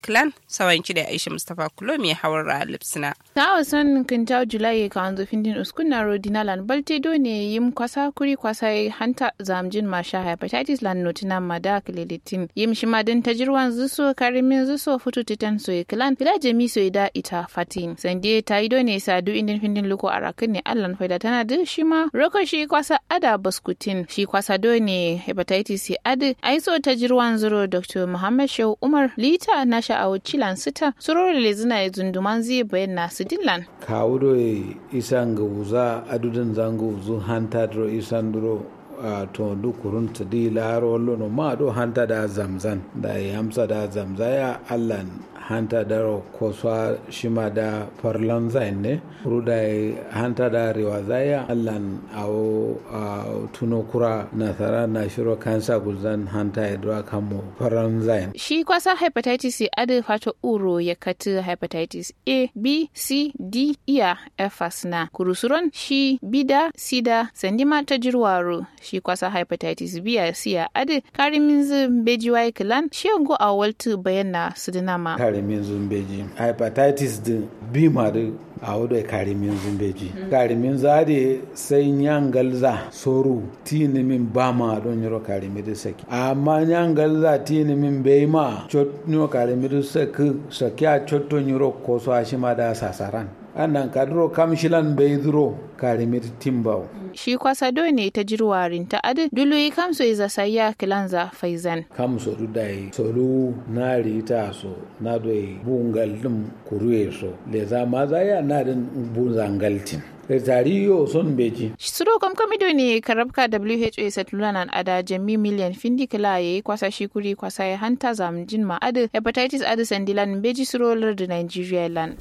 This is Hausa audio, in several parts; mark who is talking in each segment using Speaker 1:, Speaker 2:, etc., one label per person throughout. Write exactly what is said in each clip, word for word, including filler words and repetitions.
Speaker 1: clan sawanci da Aisha Mustafa Kulo mai hawar lipsina.
Speaker 2: Ta wasan kintaw Julai ka anzo findin uskuna rodinalan balte do ne yim kwasa kuri kwasa hanta zamjin masha hepatitis lan notina mada klelitin yim shimadin tajirwan zuso karimin zuso futu titan so clan bila jami so ida ita fatin sande tayi do ne sadu indin findin luko arakin ne allan faida tana da shi ma roko shi kwasa ada baskutin shi kwasa do ne hepatitis adi aiso tajirwan zuro Dr. Muhammad Shehu Umar lita na sha'awu cilan sita surore lezina ya zunduman zai bayyana su dillan
Speaker 3: kawudo isan ga wuza adudan zango zu hanta dro isan dro a to du kurunta di laro lono ma do hanta da zamzan da yamsa da zamzaya allan hanta da koswa shima da farlan zain ne ruda hanta da riwazaya allan awo tuno kura nasara na shiro kansa guzan hanta ya dwa kamo farlan zain
Speaker 2: shi kwasa hepatitis adi fato uro ya katu hepatitis A B C D iya F na kurusuron shi bida sida sandima ta jirwaro shi kwasa hepatitis B ya siya adi karimin zin bejiwai kilan shi yango a waltu bayyana su dinama
Speaker 3: karimin zumbeji hepatitis din B ma da a wadda karimin zumbeji karimin zade sai nyangalza soru tini min ba ma don yaro karimin da saki amma nyangalza tini min bai ma chotno karimin da saki sakya chotto yaro koso ashima da sasaran annan kadro kamshilan bai duro karimir timbaw
Speaker 2: shi kwasa do ne ta jirwarin ta adi dului kamso iza sayya kilanza faizan
Speaker 3: kamso dudai solu nari ta so na doi bungal dum kuruye so le za ma za ya na din bunzangaltin tariyo son beji
Speaker 2: suro kam kamido ne karabka W H O satulanan ada jami miliyan findi kila yayi kwasa shi kuri kwasa ya hanta zamjin ma adi hepatitis adi sandilan beji suro lar da Nigeria land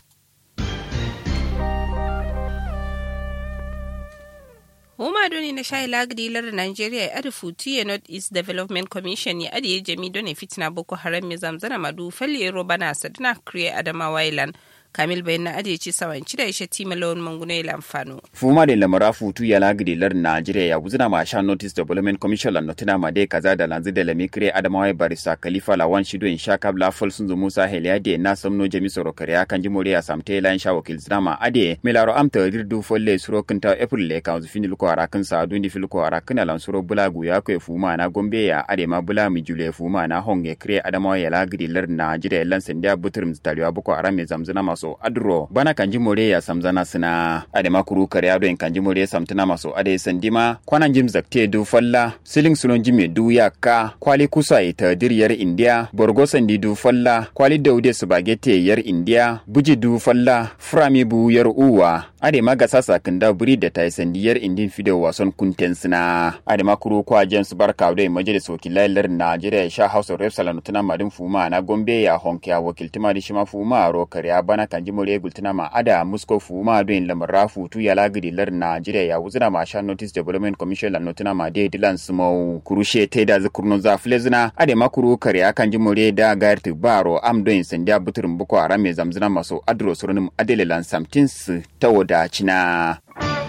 Speaker 1: Homa doni na shayi lagdi lar Nigeria ya adi futi ya North East Development Commission ya adi ya jami doni fitina Boko Haram mai zamzana madu fali ya roba na sadina kriye Adamawa Island. Kamil bayan na adi ci sawanci da ishe tima lawan mangune lamfano.
Speaker 4: Fuma da lamara futu ya lagdi lar Nigeria ya guzina ma sha North East Development Commission la notina ma dai kaza da lanzu da lami kriye Adamawa barista Khalifa Lawan Shido in sha kabla Folsun zu Musa Heliade na samno jami soro kariya kan jimore ya samte la in sha wakil zama ade milaro amta dirdu folle suro kinta April le kan zu finil ko arakan sa dundi fil ko arakan lan suro bulagu ya ko fuma na Gombe ya ade ma bula mi jule fuma na honge kriye Adamawa ya lagdi lar Nigeria lan sendia buturum taliwa Boko Haram me zamzana maso adro bana kanji more ya samzana sina ade makuru kare ado en kanji more samtana maso ade sandima kwanan jim zakte du falla siling sulon jime du yakka kwali kusa ita diriyar India borgo sandi du falla kwali daude spaghetti yar India buji du falla frami bu yar uwa ade maga sasa kanda buri da tai sandiyar indin fido wason kunten sina ade makuru kwa James Barka ado majalis wakilar Najeriya sha House of Reps tana madin fuma na Gombe ya honkiya wakiltima di shima fuma ro kare bana kanji more gultuna ma ada musko fuma don lamara futu ya lagidi lar Najeriya ya wuzina ma sha Notice Development Commission la notuna ma de dilan sumo kurushe te da zakurno za flezina ade makuru kare akan ji more da garti baro am don sandiya buturum buko arame zamzina maso adro surunum adele lan samtins tawoda cina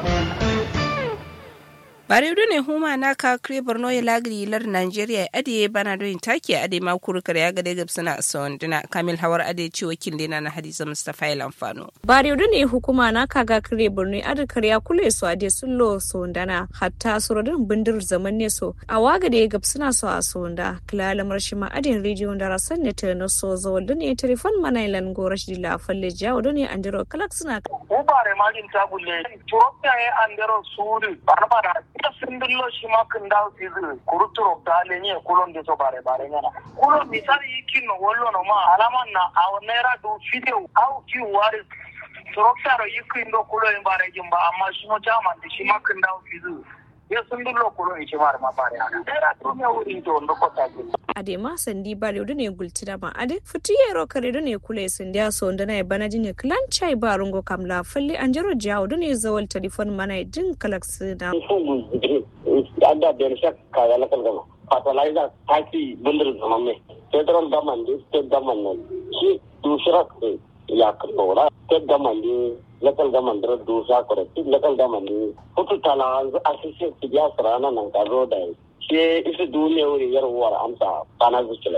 Speaker 1: bare ne huma na ka kre Borno ya lagri lar Nigeria ade bana don take ade ma kurkar ya gade gabsana son dina Kamil Hawar ade ci wakil dina na Hadiza Mustafa Lamfano
Speaker 5: bare ne hukuma na ka ga kre Borno ade karya kule so ade sullo sondana hatta surodin bindir zaman ne so a waga da gabsana so a sonda klala marshima ade region da rasan ne ta no so zo ne telefon manailan gorash dila falle jawo don ne andiro kalaksuna
Speaker 6: ko bare magin tabulle to ya andiro suri barba sindillo shi ma kan dawo sizin kuruturo dale ne kulon de so bare bare ne kulon misali yikin no wollo no ma alaman na a naira do video au ki wari troksaro yikin do kulon bare jimba amma shi mo jaman de shi ma kan dawo sizin ya sindillo kulon shi bare ma bare ana naira do me wuri to ndo ko ta
Speaker 5: ade ma sandi bare do ne gultida ma ade futiyero kare do ne kule sindiya so ndana e banaji ne clan chai barungo kamla falli anjaro jawo do ne zawal telefon mana din kalaksina
Speaker 7: ada bershak kaya lakal gama fertilizer taki bundur zaman में federal government state government ने ये दूसरा या करोड़ा state government local government दूसरा करे local government कुछ ताला associate सिया सराना नंगा रोड है ये इस दूर में और यार हुआ हम सा ताना कुछ चलेगा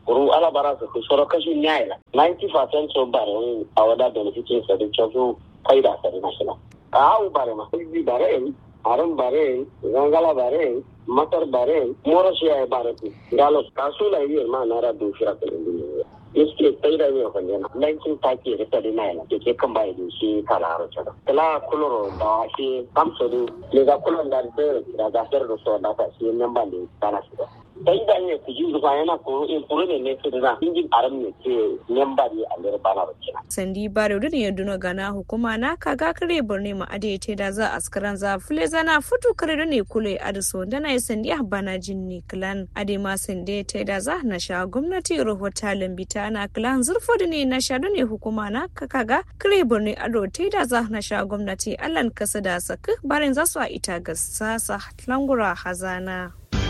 Speaker 7: kuru ala bara su soro kashi nyaila ninety percent so bare awada benefiting sa de chofu kaida sa national au bare ma bi bare aram bare gangala bare matar bare moroshiya bare galo kasula yi ma nara do shira kele iske kaida ne ko ne nineteen thirty da tadi na ke ke kan bai da shi kalaro ta kala kuloro da shi kamso do le ga kulon da da da ser do so da ta shi nan ba ne kana shi kaida ne ku ji zuwa yana ko in kuro ne ne da injin aram ne ke nan ba ne a lera bana ba kina
Speaker 5: sandi bare da ne duna gana hukuma na kaga kare borne ma ade te da za askaran za fule zana futu kare da ne kule adiso da na sandi a bana jinni clan ade ma sande te da za na sha gwamnati rahoton lambita na clan zurfo da ne na sha da ne hukuma na kaga kare borne ado te da za na sha gwamnati allan kasa da saka barin za su a ita gassa sa langura hazana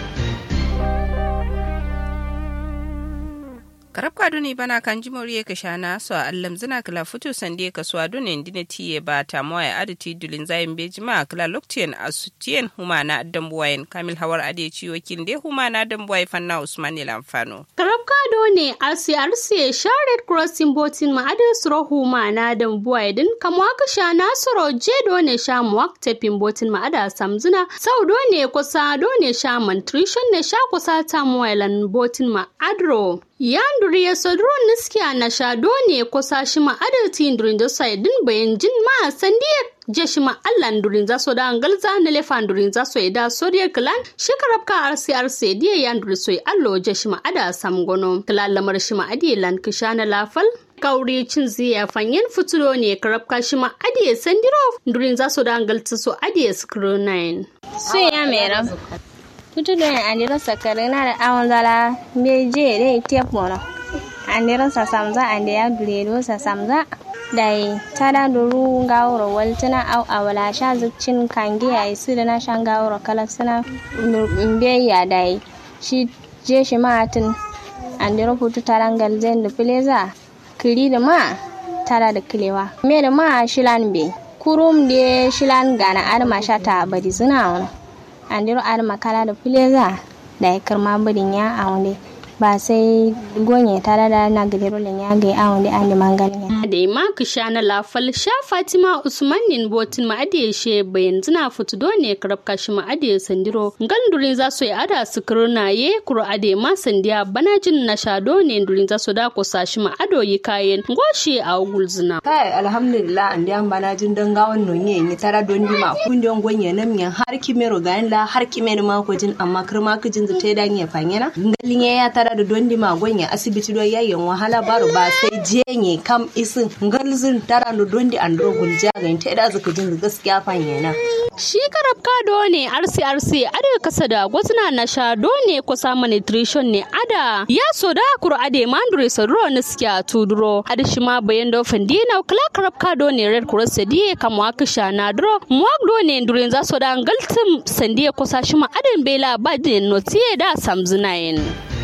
Speaker 1: karabka duni bana kan jimoriye ka shana so allam zina kala futu sande ka so adune ndine tiye ba ta moya aditi dulin zayin bejima kala loktien asutien humana dambuwayen kamil hawar ade ciwo kinde humana dambuwai fanna usman lamfano
Speaker 8: karabka done R C R C shared crossing botin ma ade suro humana dambuwai din kamwa ka shana suro je done sha muwak tepin botin ma ada samzuna sau done kusa done sha nutrition ne sha kusa ta moyalan botin ma adro yanduri ya sodro niskiya na shado ne kusa shi ma adalci durin da sai din bayan jin ma sandiya je shi ma allan durin za so da angalza na lefan durin za so da sodiya clan shikarab ka R C R C diya yanduri so allo je shi ma ada samgono clan lamar shi ma adiye lan kishana lafal kauri cin ziya fanyen futulo ne karabka shi ma adiye sandiro durin za so da angalta so adiye screw nine
Speaker 9: so ya mera tutu don andiro sakare na da awon zala meje dai tep mono andiro sa samza ande ya duredo sa samza dai tada duru ngawro waltana aw awala sha zuccin kange ai su da na shan gawro kala suna mbe ya dai shi je shi matin andiro futu tarangal zen da fileza kiri da ma tara da kilewa me da ma shilan be kurum de shilan gana arma shata badi suna wono andiro ar makala da fileza da ya karma budin ya aunde ba sai gonye tare da na gadero len ya ga aunde ande mangalin
Speaker 8: da ma kishana lafal sha Fatima Usmanin botin ma ade she bayan zina futu done karabka shi ma ade sandiro gandurin za su yi ada sukurna ye kuro ade ma sandiya banajin na sha done durin za su da ko sashi ma ado yi kayen goshi a gulzina
Speaker 10: kai alhamdulillah ande an banajin dan gawan nonye ni tara don di ma kun don gonye nam yan har kimero gayan la har kimero ma ko jin amma kirma ku jin zata dan ya fanyana ngalin ya tara da don di ma gonye asibiti do yayin wahala baro ba sai jenye kam isin ngalzin tara da don di andro gulja ga ta da zaka jin gaskiya fanyana
Speaker 8: shi karabka done R C R C ada kasa da gwazna na sha done ko samu nutrition ne ada ya so da kuro ade mandure sadro niskiya tuduro ada shi ma bayan do fandina kala karabka done red cross sadiye kamwa kisha na dro muwak done durin za so da ngaltum sandiye ko sashi ma adan bela badin notiye da samzunayin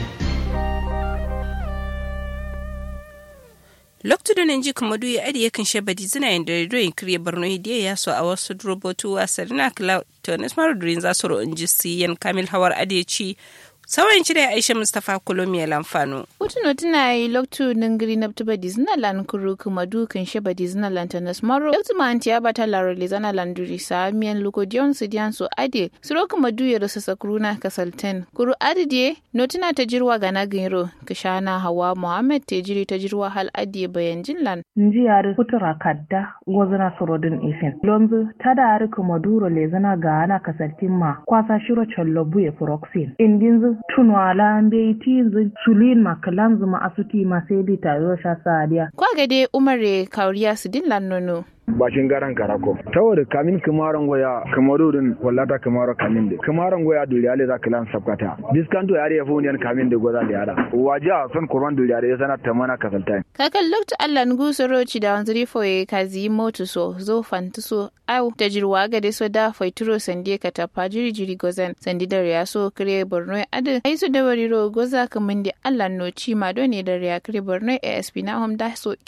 Speaker 1: loktu da nan ji kuma duyi adi yakan shabadi zina yin da ridoyin kiriya barno hidiya ya so a wasu drobotu wasa na kila tonis marudurin za su ro'in ji siyan kamil hawar adi ci sauran cire Aisha Mustapha Kolomiya Lamfano.
Speaker 2: Utuno tuna yi loktu ningiri na tuba dizna lan kuru kuma dukan sheba dizna lan tanas maro. Loktu ma antiya bata laro lizana landuri sa miyan luko dion su diyan su ade. Suro kuma duye rasa sakuruna kasalten. Kuru adide no tuna ta jirwa gana ginro. Kishana Hawa Muhammad te jiri ta jirwa hal adiye bayan jinlan.
Speaker 11: Nji yari kutura kadda gozana surodin isin. Lonzu tada yari kuma duro lezana ga ana kasaltin ma kwasa shiro challo buye furoxin. Indinzu tunwala mbe itinzu sulin makalanzu ma asuti ma sedi tayo sha sadiya
Speaker 2: kwa gade umare kauriya su din lannono
Speaker 12: bashin garan karako saboda kamin kumaran goya kamarurin wallata kamaro kamin de kamaran goya duliyale za kalan sabkata diskanto yare ya funiyan kamin de goza da yara waja son kurban duliyale ya sanar ta mana kasaltai
Speaker 2: kakan lokta Allah ngu soroci da wanzuri foye kazi motu so zo fantuso au da jirwa gade so da faituro sande ka tafa jiri jiri gozan sandi da ya so kire borno adu ai su da wariro goza kamin de Allah no ci ma done da ya kire borno A S P na hom da so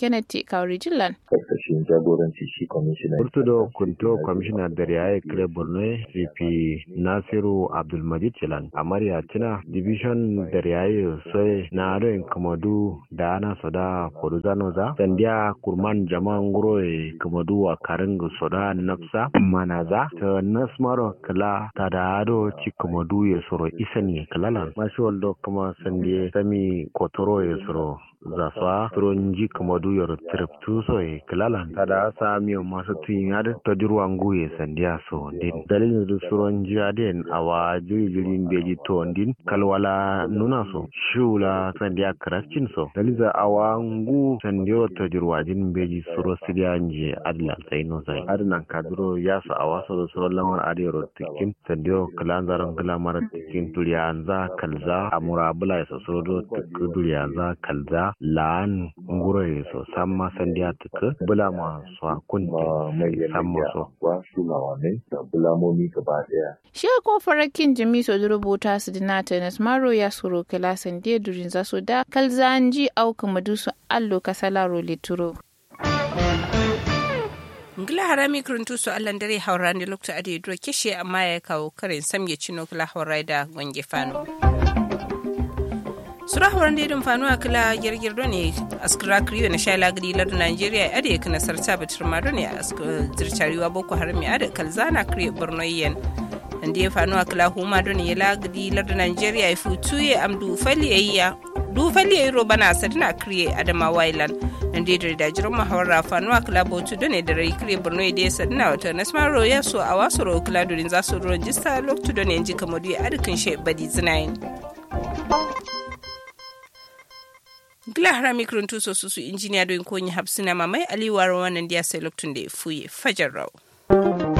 Speaker 2: Kenneth Kauri Jillan.
Speaker 13: Karkashin jagoranci shi kwamishina.
Speaker 14: Kurtudo Kunto kwamishina da Riyaye Kire Borno C P Nasiru Abdulmajid Chilan. Amarya Tina Division da Riyaye Soy na Adoyin Kamadu da ana soda Koduzano za. Sandiya Kurman Jaman Guroye Kamadu a Karingu soda Nafsa Manaza. Ta Nasmaro Kala ta da Ado ci Kamadu ya soro isani kalalan. Mashi waldo kuma sandiye sami kotoro ya soro. Zaswa turonji kamadu yor triptu so e klalan tada sami masu tunyar ta dirwangu ye sandiya so din dalilin da suronji aden awa jiri beji to din kalwala nuna so shula sandiya krashin so daliza awa ngu sandiyo ta dirwajin beji suro sidianje adla sai no sai adnan kadro ya so awa so suro lamar adero tikin sandiyo kalanzaran kalamar tikin tuliyanza kalza amurabula ya so suro tuliyanza kalza la'an ngure so samma sandiya tuka bulama so kunti mai samma so
Speaker 13: wa shulawa ne da bulamomi gaba daya
Speaker 2: shi ko farakin jimi so rubuta su dinata nas maro ya suro kala sandiya durin za so da kalzanji au kuma dusu allo kasalaro lituro
Speaker 1: ngila harami kuruntu su allan dare haurani lokta ade dro kishe amma ya kawo karin samge cino kala hauraida gonge fano surahwar da idin fanuwa kala girgirdo ne askira kriyo na sha lagadi lar Najeriya ade kana sarta batir mado ne zirtariwa boko haram ya da kalzana kriyo borno yen ande ya fanuwa kala huma do ne lagadi lar Najeriya ya futuye amdu faliyayya du faliyayi robana sadina kriyo adama wailan ande da dajiran mahawara fanuwa kala botu do ne da rai kriyo borno ya sadina wata nasmaro ya so a wasu ro kala durin za su rojista loktu do ne ji kamadu ya adikin she badi zinayin Gila harami kuruntu so su injiniya don konyi hapsina mamai aliwar wannan dia sai loktun da ya fuye fajar rau.